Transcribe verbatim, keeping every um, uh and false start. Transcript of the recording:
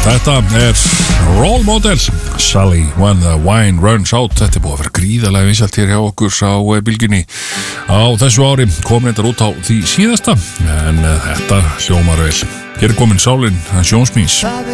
Þetta er Role Models, Sally When the Wine Runs Out. Þetta er búið að vera gríðarlega vinsælt hér hjá okkur á bylgjunni á þessu ári, kom reyndar út á því síðasta en þetta hljómar vel. Hér er komin Sálin Sjónsmís.